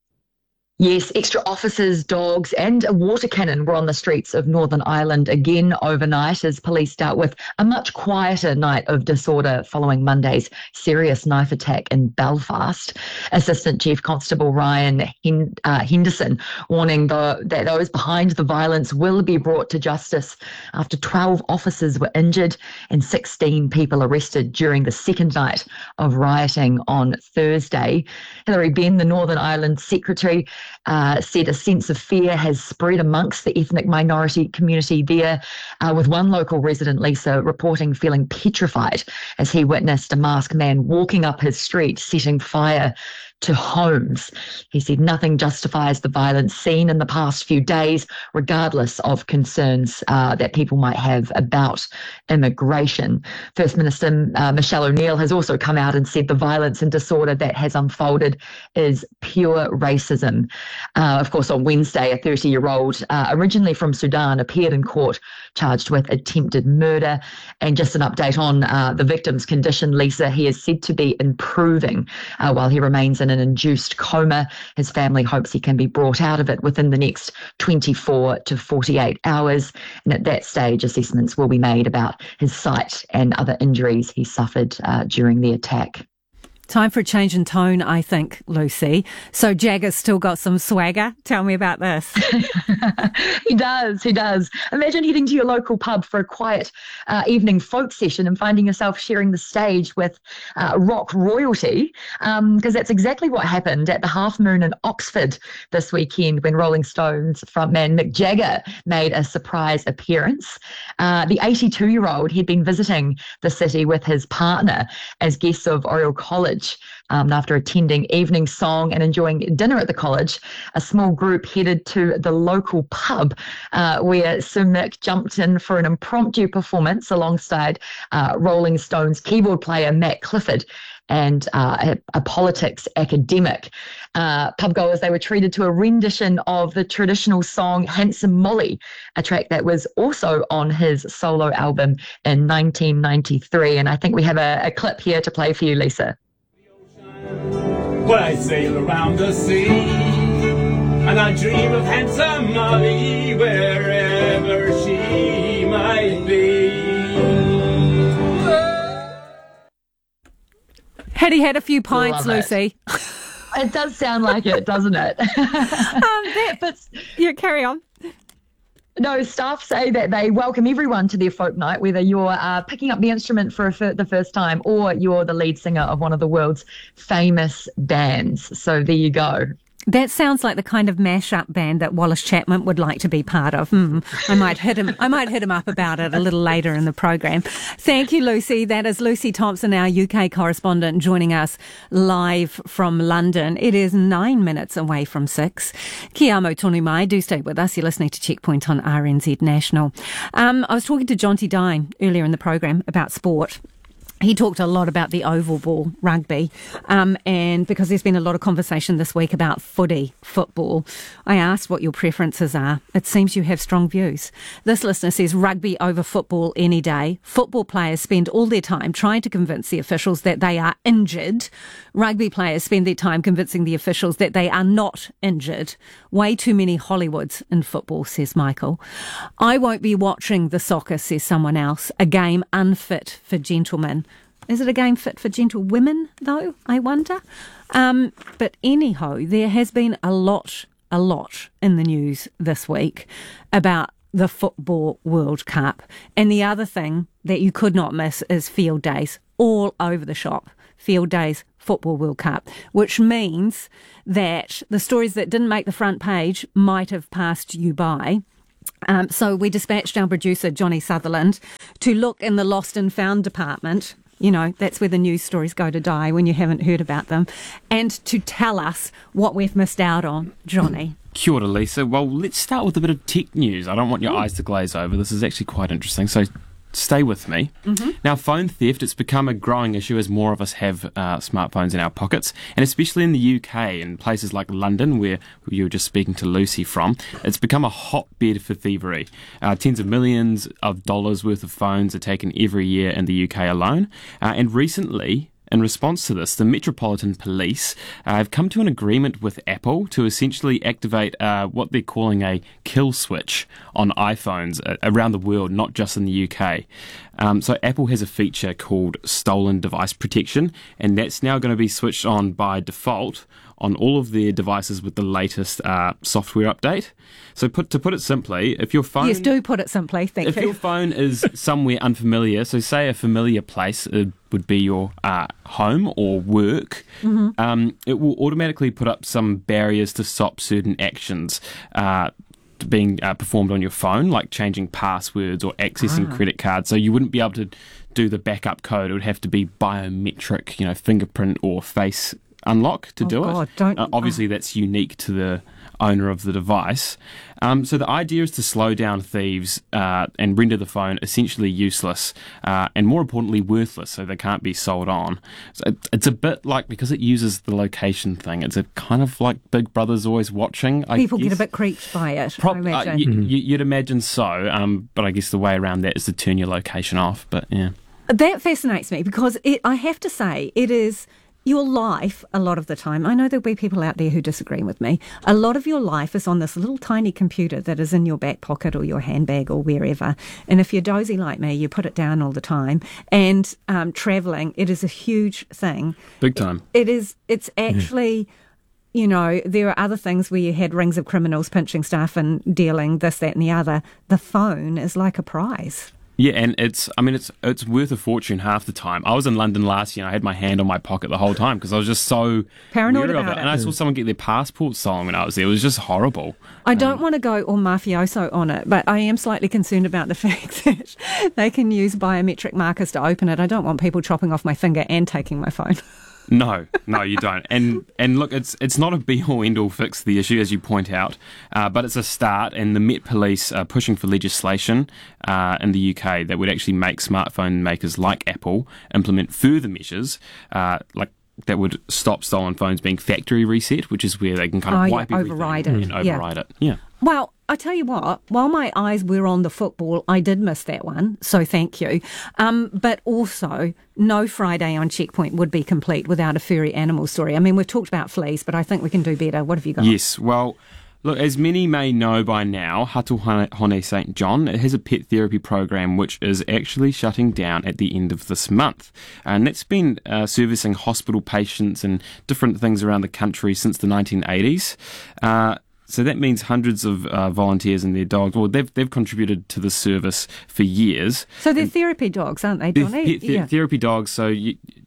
Yes, extra officers, dogs and a water cannon were on the streets of Northern Ireland again overnight as police dealt with a much quieter night of disorder following Monday's serious knife attack in Belfast. Assistant Chief Constable Ryan Hen- uh, Henderson warning the, that those behind the violence will be brought to justice after twelve officers were injured and sixteen people arrested during the second night of rioting on Thursday. Hilary Benn, the Northern Ireland Secretary, Uh, said a sense of fear has spread amongst the ethnic minority community there, uh, with one local resident, Lisa, reporting feeling petrified as he witnessed a masked man walking up his street, setting fire to homes. He said nothing justifies the violence seen in the past few days, regardless of concerns uh, that people might have about immigration. First Minister uh, Michelle O'Neill has also come out and said the violence and disorder that has unfolded is pure racism. Uh, of course, on Wednesday, a thirty-year-old, uh, originally from Sudan, appeared in court charged with attempted murder. And just an update on uh, the victim's condition, Lisa, he is said to be improving uh, while he remains in an induced coma. His family hopes he can be brought out of it within the next twenty-four to forty-eight hours. And at that stage, assessments will be made about his sight and other injuries he suffered uh, during the attack. Time for a change in tone, I think, Lucy. So Jagger's still got some swagger. Tell me about this. He does, he does. Imagine heading to your local pub for a quiet uh, evening folk session and finding yourself sharing the stage with uh, rock royalty, because um, that's exactly what happened at the Half Moon in Oxford this weekend when Rolling Stones frontman Mick Jagger made a surprise appearance. Uh, the eighty-two-year-old had been visiting the city with his partner as guests of Oriel College. Um, after attending evening song and enjoying dinner at the college, a small group headed to the local pub uh, where Sir Mick jumped in for an impromptu performance alongside uh, Rolling Stones keyboard player Matt Clifford and uh, a, a politics academic. Uh, pubgoers, they were treated to a rendition of the traditional song Handsome Molly, a track that was also on his solo album in nineteen ninety-three. And I think we have a, a clip here to play for you, Lisa. When I sail around the sea, and I dream of handsome Molly wherever she might be. Had he had a few pints, Lucy? It. It does sound like it, doesn't it? um, that, but yeah, carry on. No, staff say that they welcome everyone to their folk night, whether you're uh, picking up the instrument for a, the first time or you're the lead singer of one of the world's famous bands. So there you go. That sounds like the kind of mash-up band that Wallace Chapman would like to be part of. Mm, I might hit him. I might hit him up about it a little later in the program. Thank you, Lucy. That is Lucy Thompson, our U K correspondent, joining us live from London. It is nine minutes away from six. Kia amo tonu mai. Do stay with us. You're listening to Checkpoint on R N Z National. Um, I was talking to Jonty Dine earlier in the program about sport. He talked a lot about the oval ball, rugby, um, and because there's been a lot of conversation this week about footy, football, I asked what your preferences are. It seems you have strong views. This listener says rugby over football any day. Football players spend all their time trying to convince the officials that they are injured. Rugby players spend their time convincing the officials that they are not injured. Way too many Hollywoods in football, says Michael. I won't be watching the soccer, says someone else. A game unfit for gentlemen. Is it a game fit for gentle women, though, I wonder? Um, but anyhow, there has been a lot, a lot in the news this week about the Football World Cup. And the other thing that you could not miss is field days all over the shop. Field days, Football World Cup, which means that the stories that didn't make the front page might have passed you by. Um, so we dispatched our producer, Johnny Sutherland, to look in the lost and found department. You know, that's where the news stories go to die when you haven't heard about them. And to tell us what we've missed out on, Johnny. Kia ora, Lisa. Well, let's start with a bit of tech news. I don't want your eyes to glaze over. This is actually quite interesting. So stay with me. Mm-hmm. Now, phone theft, it's become a growing issue as more of us have uh, smartphones in our pockets, and especially in the U K and places like London, where you were just speaking to Lucy from, it's become a hotbed for thievery. Uh, tens of millions of dollars worth of phones are taken every year in the U K alone, uh, and recently, in response to this, the Metropolitan Police uh, have come to an agreement with Apple to essentially activate uh, what they're calling a kill switch on iPhones uh, around the world, not just in the U K. Um, so Apple has a feature called Stolen Device Protection, and that's now going to be switched on by default on all of their devices with the latest uh, software update. So put, to put it simply, if your phone... Yes, do put it simply, thank if you. If your phone is somewhere unfamiliar, so say a familiar place uh, would be your uh, home or work, mm-hmm. um, it will automatically put up some barriers to stop certain actions uh, being uh, performed on your phone, like changing passwords or accessing ah. credit cards. So you wouldn't be able to do the backup code. It would have to be biometric, you know, fingerprint or face unlock to oh do God, it. Don't, uh, obviously, oh. that's unique to the owner of the device. Um, so the idea is to slow down thieves uh, and render the phone essentially useless uh, and, more importantly, worthless, so they can't be sold on. So it, it's a bit like, because it uses the location thing, it's a kind of like Big Brother's always watching. I People guess. get a bit creeped by it, Pro- I imagine. Uh, y- mm-hmm. y- you'd imagine so, um, but I guess the way around that is to turn your location off. But yeah, that fascinates me because it, I have to say it is... Your life, a lot of the time, I know there'll be people out there who disagree with me, a lot of your life is on this little tiny computer that is in your back pocket or your handbag or wherever. And if you're dozy like me, you put it down all the time. And um, travelling, it is a huge thing. Big time. It is. It's actually... You know, there are other things where you had rings of criminals pinching stuff and dealing this, that and the other. The phone is like a prize. Yeah, and it's, I mean, it's it's worth a fortune half the time. I was in London last year and I had my hand on my pocket the whole time because I was just so paranoid wary about of it. it. And I saw someone get their passport stolen when I was there. It was just horrible. I don't um, want to go all mafioso on it, but I am slightly concerned about the fact that they can use biometric markers to open it. I don't want people chopping off my finger and taking my phone. No, no, you don't. And and look, it's it's not a be-all, end-all fix to the issue, as you point out, uh, but it's a start, and the Met Police are pushing for legislation uh, in the U K that would actually make smartphone makers like Apple implement further measures, uh, like that would stop stolen phones being factory reset, which is where they can kind of oh, wipe yeah, everything override it. and override yeah. it. Yeah. Well, I tell you what, while my eyes were on the football, I did miss that one, so thank you. Um, but also, no Friday on Checkpoint would be complete without a furry animal story. I mean, we've talked about fleas, but I think we can do better. What have you got? Yes, well, look, as many may know by now, Hatu Hone Saint John has a pet therapy program which is actually shutting down at the end of this month. And that's been uh, servicing hospital patients and different things around the country since the nineteen eighties. Uh, So that means hundreds of uh, volunteers and their dogs, well, they've they've contributed to the service for years. So they're and therapy dogs, aren't they, Johnny? They're th- th- yeah. therapy dogs, so you,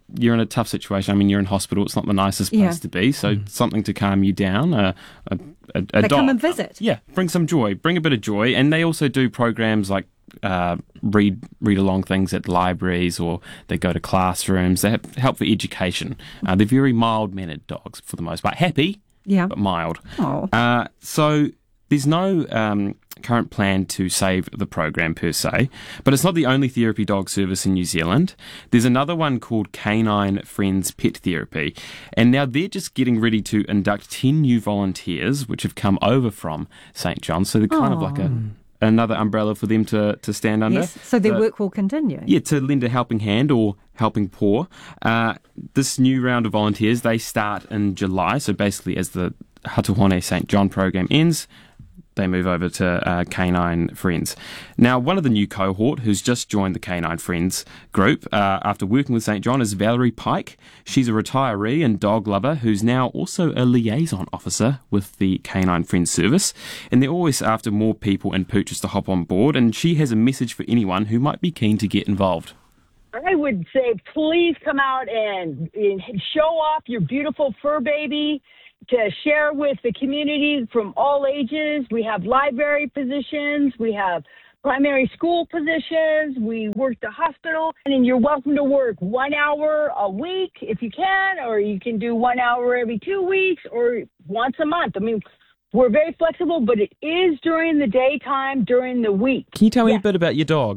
you're in a tough situation. I mean, you're in hospital. It's not the nicest place Yeah. to be. So mm. something to calm you down. A, a, a, a They dog. come and visit. Yeah, bring some joy. Bring a bit of joy. And they also do programs like uh, read read along things at libraries, or they go to classrooms. They have, help for education. Uh, they're very mild-mannered dogs for the most part. Happy, yeah, but mild. Oh. Uh, so there's no um, current plan to save the program per se, but it's not the only therapy dog service in New Zealand. There's another one called Canine Friends Pet Therapy, and now they're just getting ready to induct ten new volunteers, which have come over from Saint John. So they're kind Oh. of like a another umbrella for them to, to stand under. Yes, so their But- work will continue. yeah, to lend a helping hand or helping paw. Uh, this new round of volunteers, they start in July. So basically, as the Hatuhone Saint John program ends, they move over to uh, Canine Friends. Now, one of the new cohort who's just joined the Canine Friends group uh, after working with Saint John is Valerie Pike. She's a retiree and dog lover who's now also a liaison officer with the Canine Friends service. And they're always after more people and poochers to hop on board. And she has a message for anyone who might be keen to get involved. I would say please come out and, and show off your beautiful fur baby, to share with the community from all ages. We have library positions, we have primary school positions, we work the hospital, and you're welcome to work one hour a week if you can, or you can do one hour every two weeks or once a month. I mean, we're very flexible, but it is during the daytime, during the week. Can you tell me a bit about your dog?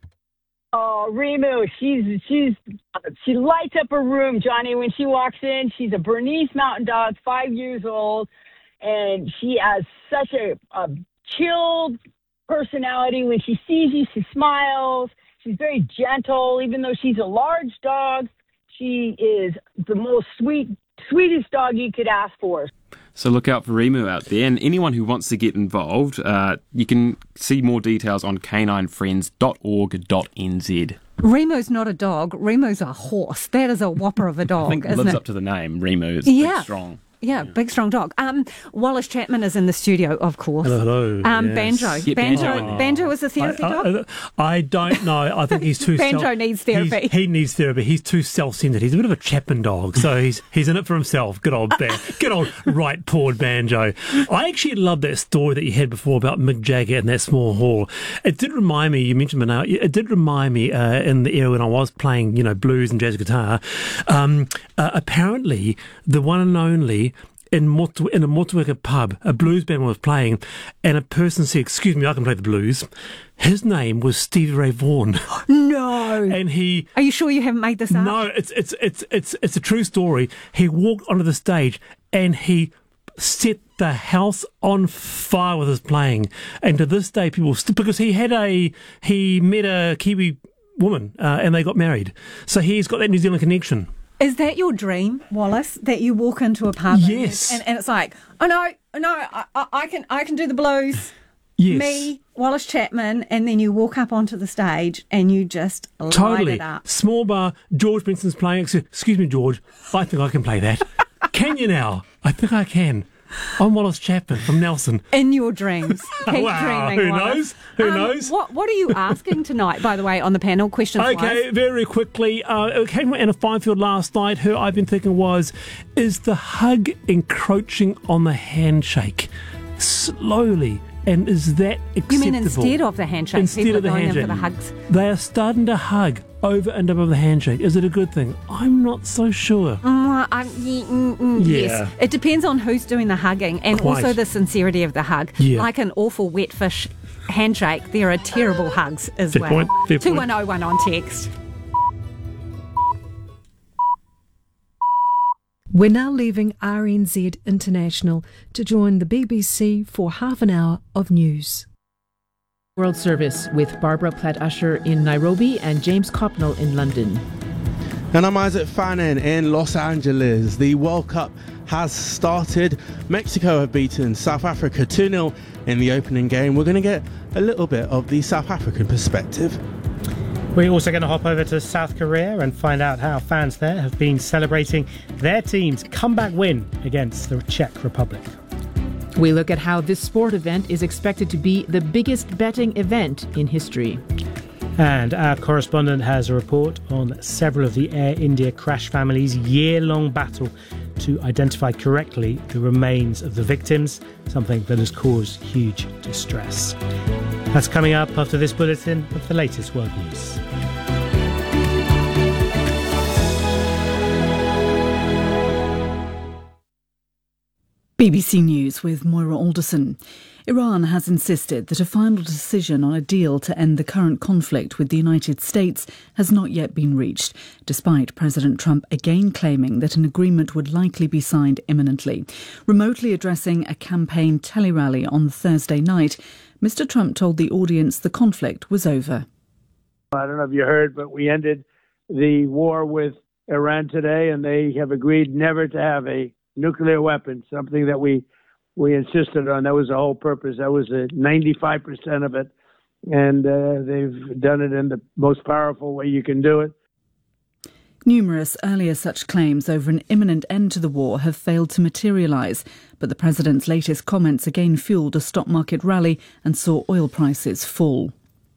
Oh, Rimu, she's she's she lights up her room, Johnny. When she walks in, she's a Bernese Mountain Dog, five years old, and she has such a, a chilled personality. When she sees you, she smiles. She's very gentle, even though she's a large dog. She is the most sweet, sweetest dog you could ask for. So look out for Rimu out there. And anyone who wants to get involved, uh, you can see more details on canine friends dot org dot n z. Remo's not a dog. Remo's a horse. That is a whopper of a dog, I think it isn't lives it? up to the name, Rimu. It's Yeah. big, strong. Yeah, big strong dog. Um, Wallace Chapman is in the studio, of course. Hello, hello. Um, yes. Banjo. Get Banjo. Banjo in Banjo, there. is a therapy I, dog. I, I don't know. I think he's too. Banjo self, needs therapy. he's- He needs therapy. He's too self-centered. He's a bit of a Chapman dog, so he's he's in it for himself. Good old, ban- good old right-pawed Banjo. I actually love that story that you had before about Mick Jagger in that small hall. It did remind me. You mentioned Manal. It did remind me uh, in the era when I was playing, you know, blues and jazz guitar. Um, uh, apparently, the one and only. In, Motu- in a Motueka pub, a blues band was playing, and a person said, "Excuse me, I can play the blues." His name was Stevie Ray Vaughan. No. And he... Are you sure you haven't made this up? No, it's it's it's it's it's a true story. He walked onto the stage and he set the house on fire with his playing. And to this day, people still... Because he had a... He met a Kiwi woman, uh, and they got married. So he's got that New Zealand connection. Is that your dream, Wallace? That you walk into a pub, Yes. and, and it's like, oh no, oh no, I, I, I can, I can do the blues. Yes. Me, Wallace Chapman, and then you walk up onto the stage and you just light Totally. it up. Small bar, George Benson's playing. Excuse me, George, I think I can play that. Can you now? I think I can. I'm Wallace Chapman from Nelson. In your dreams. Keep Wow, dreaming, who Wallace. knows? Who Um, knows? What What are you asking tonight, by the way, on the panel? Questions Okay, wise? very quickly. Uh, it came in a Fifield last night. Who I've been thinking was, is the hug encroaching on the handshake slowly? And is that acceptable? You mean instead of the handshake? Instead people of the are going handshake. in for the hugs. They are starting to hug over and above the handshake. Is it a good thing? I'm not so sure. Mm, I- mm, mm, mm, Yeah. Yes. It depends on who's doing the hugging and Quite. also the sincerity of the hug. Yeah. Like an awful wet fish handshake, there are terrible hugs as Fair well. point, fair point. two one oh one on text. We're now leaving R N Z International to join the B B C for half an hour of news. World Service with Barbara Platt-Usher in Nairobi and James Copnell in London. And I'm Isaac Fannin in Los Angeles. The World Cup has started. Mexico have beaten South Africa two nil in the opening game. We're going to get a little bit of the South African perspective. We're also going to hop over to South Korea and find out how fans there have been celebrating their team's comeback win against the Czech Republic. We look at how this sport event is expected to be the biggest betting event in history. And our correspondent has a report on several of the Air India crash families' year-long battle to identify correctly the remains of the victims, something that has caused huge distress. That's coming up after this bulletin of the latest world news. B B C News with Moira Alderson. Iran has insisted that a final decision on a deal to end the current conflict with the United States has not yet been reached, despite President Trump again claiming that an agreement would likely be signed imminently. Remotely addressing a campaign tele-rally on Thursday night, Mister Trump told the audience the conflict was over. I don't know if you heard, but we ended the war with Iran today, and they have agreed never to have a nuclear weapon, something that we we insisted on. That was the whole purpose. That was a ninety-five percent of it. And uh, they've done it in the most powerful way you can do it. Numerous earlier such claims over an imminent end to the war have failed to materialise, but the president's latest comments again fuelled a stock market rally and saw oil prices fall.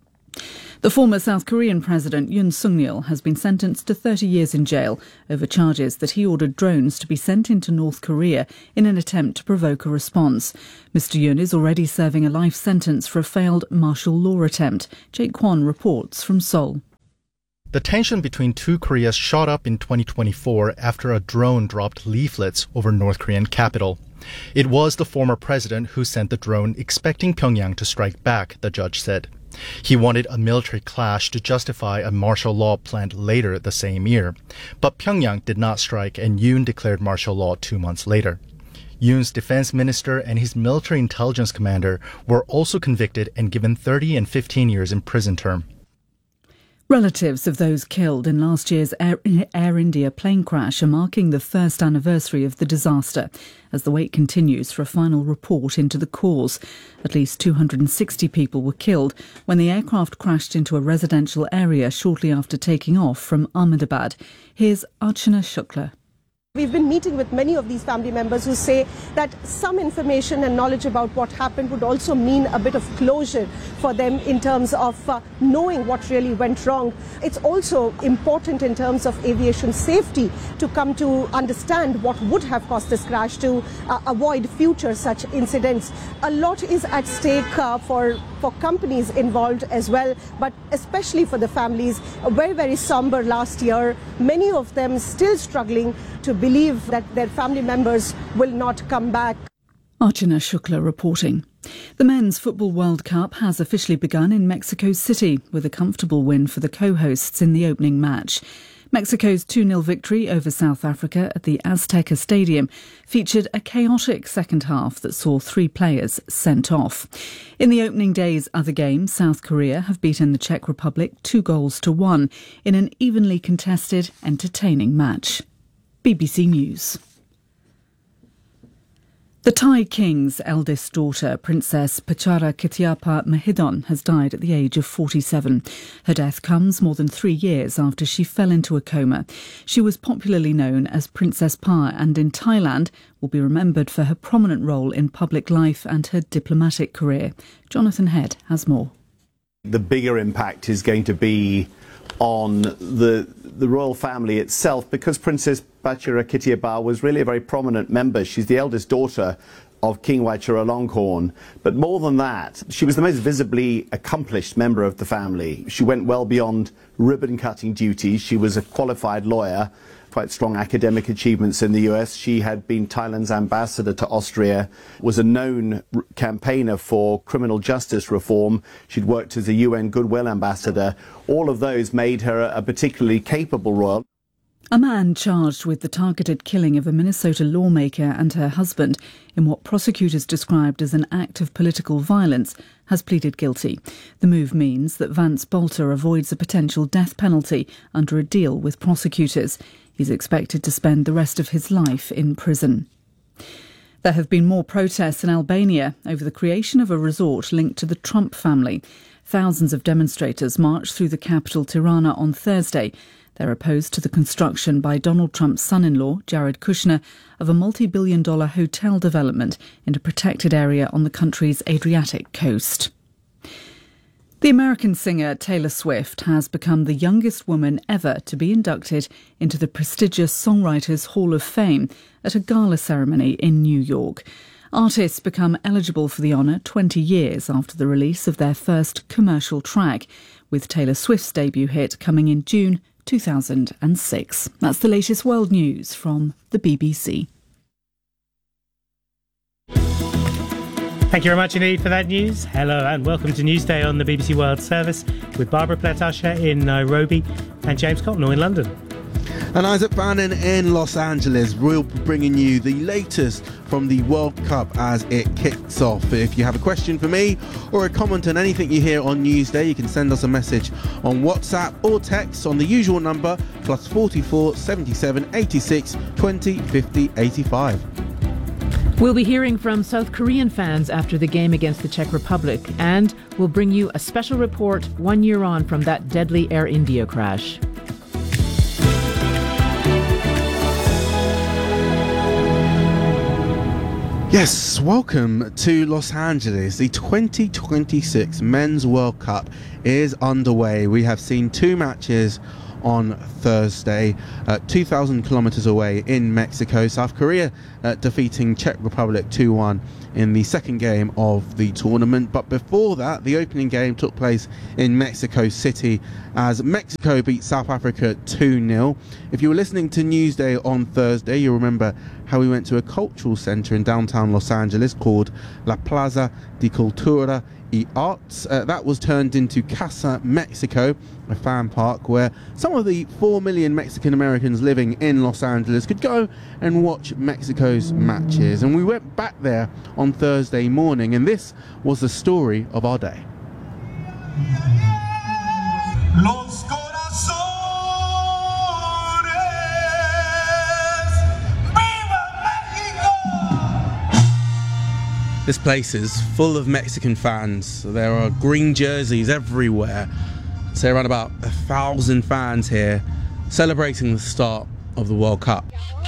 The former South Korean President Yoon Suk-yeol has been sentenced to thirty years in jail over charges that he ordered drones to be sent into North Korea in an attempt to provoke a response. Mister Yoon is already serving a life sentence for a failed martial law attempt. Jake Kwon reports from Seoul. The tension between two Koreas shot up in twenty twenty-four after a drone dropped leaflets over North Korean capital. It was the former president who sent the drone expecting Pyongyang to strike back, the judge said. He wanted a military clash to justify a martial law planned later the same year. But Pyongyang did not strike, and Yoon declared martial law two months later. Yoon's defense minister and his military intelligence commander were also convicted and given thirty and fifteen years in prison term. Relatives of those killed in last year's Air, Air India plane crash are marking the first anniversary of the disaster as the wait continues for a final report into the cause. At least two hundred sixty people were killed when the aircraft crashed into a residential area shortly after taking off from Ahmedabad. Here's Archana Shukla. We've been meeting with many of these family members who say that some information and knowledge about what happened would also mean a bit of closure for them in terms of uh, knowing what really went wrong. It's also important in terms of aviation safety to come to understand what would have caused this crash to uh, avoid future such incidents. A lot is at stake uh, for, for companies involved as well, but especially for the families. Very, very somber last year. Many of them still struggling to believe that their family members will not come back. Archana Shukla reporting. The Men's Football World Cup has officially begun in Mexico City with a comfortable win for the co-hosts in the opening match. Mexico's two nil victory over South Africa at the Azteca Stadium featured a chaotic second half that saw three players sent off. In the opening day's other game, South Korea have beaten the Czech Republic two goals to one in an evenly contested, entertaining match. B B C News. The Thai king's eldest daughter, Princess Pachara Kitiapa Mahidol, has died at the age of forty-seven. Her death comes more than three years after she fell into a coma. She was popularly known as Princess Pa and in Thailand will be remembered for her prominent role in public life and her diplomatic career. Jonathan Head has more. The bigger impact is going to be on the the royal family itself, because Princess Pachara Kitiapa was really a very prominent member. She's the eldest daughter of King Vajiralongkorn. But more than that, she was the most visibly accomplished member of the family. She went well beyond ribbon-cutting duties. She was a qualified lawyer, quite strong academic achievements in the U S. She had been Thailand's ambassador to Austria, was a known r- campaigner for criminal justice reform. She'd worked as a U N Goodwill ambassador. All of those made her a, a particularly capable royal. A man charged with the targeted killing of a Minnesota lawmaker and her husband in what prosecutors described as an act of political violence has pleaded guilty. The move means that Vance Bolter avoids a potential death penalty under a deal with prosecutors. He's expected to spend the rest of his life in prison. There have been more protests in Albania over the creation of a resort linked to the Trump family. Thousands of demonstrators marched through the capital Tirana on Thursday. They're opposed to the construction by Donald Trump's son-in-law, Jared Kushner, of a multi-billion dollar hotel development in a protected area on the country's Adriatic coast. The American singer Taylor Swift has become the youngest woman ever to be inducted into the prestigious Songwriters Hall of Fame at a gala ceremony in New York. Artists become eligible for the honour twenty years after the release of their first commercial track, with Taylor Swift's debut hit coming in June two thousand six. That's the latest world news from the B B C. Thank you very much indeed for that news. Hello and welcome to Newsday on the B B C World Service with Barbara Platt-Usher in Nairobi and James Copnell in London. And Isaac Fannin in Los Angeles. We'll be bringing you the latest from the World Cup as it kicks off. If you have a question for me or a comment on anything you hear on Newsday, you can send us a message on WhatsApp or text on the usual number plus forty-four, seventy-seven, eighty-six, twenty, fifty, eighty-five. We'll be hearing from South Korean fans after the game against the Czech Republic, and we'll bring you a special report one year on from that deadly Air India crash. Yes, welcome to Los Angeles. The twenty twenty-six Men's World Cup is underway. We have seen two matches on Thursday, uh, two thousand kilometres away in Mexico. South Korea uh, defeating Czech Republic two one in the second game of the tournament. But before that, the opening game took place in Mexico City as Mexico beat South Africa two nil. If you were listening to Newsday on Thursday, you'll remember how we went to a cultural centre in downtown Los Angeles called La Plaza de Cultura y Arts. Uh, that was turned into Casa Mexico, a fan park where some of the four million Mexican Americans living in Los Angeles could go and watch Mexico's matches. And we went back there on Thursday morning, and this was the story of our day. Los This place is full of Mexican fans. There are green jerseys everywhere. So around about a thousand fans here celebrating the start of the World Cup.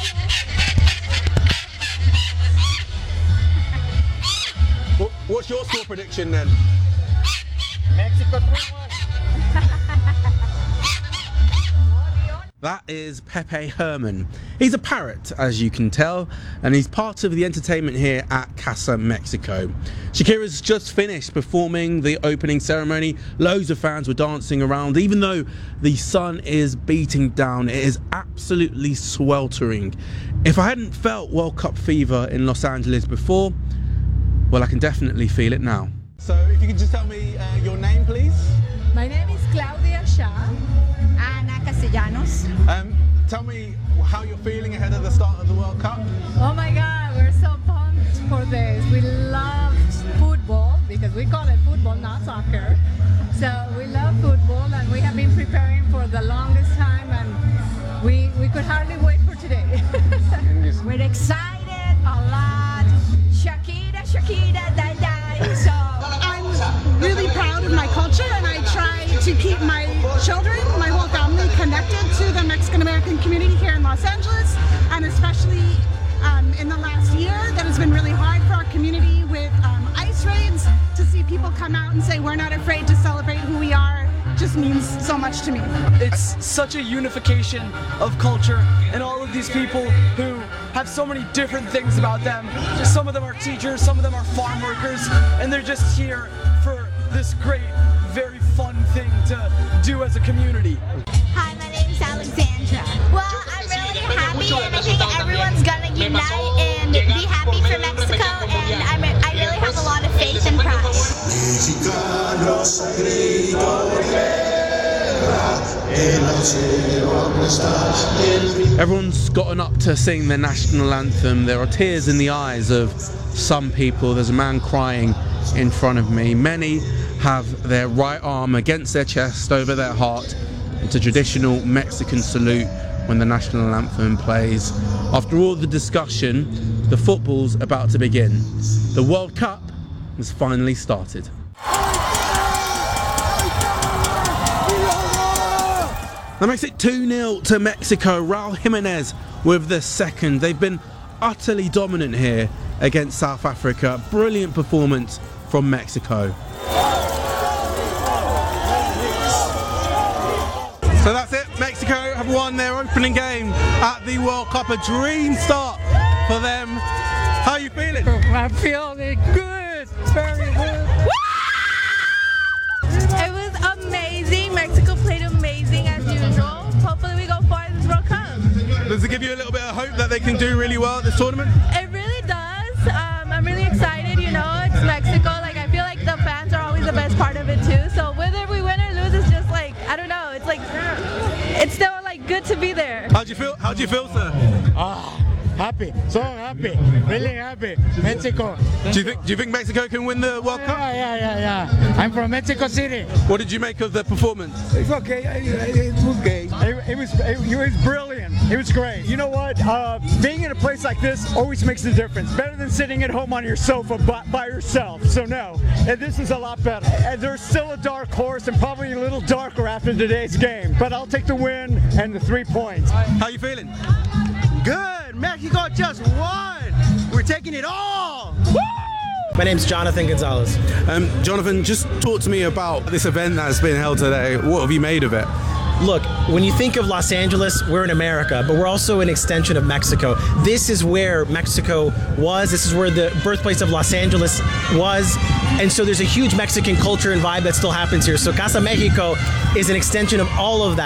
What's your score prediction then? Mexico three one. That is Pepe Herman. He's a parrot, as you can tell, and he's part of the entertainment here at Casa Mexico. Shakira's just finished performing the opening ceremony. Loads of fans were dancing around. Even though the sun is beating down, it is absolutely sweltering. If I hadn't felt World Cup fever in Los Angeles before, well, I can definitely feel it now. So if you could just tell me uh, your name, please. My name is Claudia Shah. Ana Castellanos. Um, tell me how you're feeling ahead of the start of the World Cup. Oh my God, we're so pumped for this. We love football because we call it football, not soccer. So we love football and we have been preparing for the longest time and we, we could hardly wait for today. We're excited a lot. Shakira, Shakira, die, die. So I'm really proud of my culture and I try to keep my children, my whole family connected to the Mexican American community here in Los Angeles, and especially um, in the last year that has been really hard for our community with um, ICE raids. To see people come out and say we're not afraid to celebrate who we are just means so much to me. It's such a unification of culture and all of these people who have so many different things about them. Some of them are teachers, some of them are farm workers, and they're just here for this great, very fun thing to do as a community. Hi, my name is Alexandra. Well, I'm really happy and I think everyone's gonna unite and be happy for Mexico, and I'm, I really have a lot of faith and pride. Everyone's gotten up to sing the national anthem. There are tears in the eyes of some people. There's a man crying in front of me. Many have their right arm against their chest over their heart. It's a traditional Mexican salute when the national anthem plays. After all the discussion, the football's about to begin. The World Cup has finally started. That makes it two nil to Mexico. Raul Jimenez with the second. They've been utterly dominant here against South Africa. Brilliant performance from Mexico. So that's it. Mexico have won their opening game at the World Cup. A dream start for them. How are you feeling? I'm feeling good. Very good. It was amazing. Mexico played amazing as usual. Hopefully we go far in this World Cup. Does it give you a little bit of hope that they can do really well at this tournament? It really does. Um, I'm really excited, you know. It's Mexico. Like, I feel like the fans are always the best part of it too. So whether we win or lose, it's just like, I don't know. It's like, it's still like good to be there. How do you feel? How do you feel, sir? Ah. Happy, so happy, really happy. Mexico. Do you think? Do you think Mexico can win the World Cup? Yeah, yeah, yeah, yeah. I'm from Mexico City. What did you make of the performance? It's okay. It was okay. It, it was. It, it was brilliant. It was great. You know what? Uh, being in a place like this always makes a difference. Better than sitting at home on your sofa by, by yourself. So no, and this is a lot better. And there's still a dark horse, and probably a little darker after today's game. But I'll take the win and the three points. How you feeling? Good! Mexico just won! We're taking it all! Woo! My name's Jonathan Gonzalez. Um, Jonathan, just talk to me about this event that's been held today. What have you made of it? Look, when you think of Los Angeles, we're in America, but we're also an extension of Mexico. This is where Mexico was. This is where the birthplace of Los Angeles was. And so there's a huge Mexican culture and vibe that still happens here. So Casa Mexico is an extension of all of that.